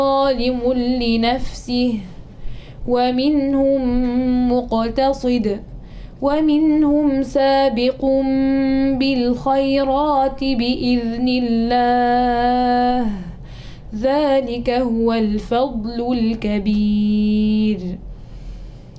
ظالم لنفسه ومنهم مقتصد ومنهم سابق بالخيرات بإذن الله ذلك هو الفضل الكبير.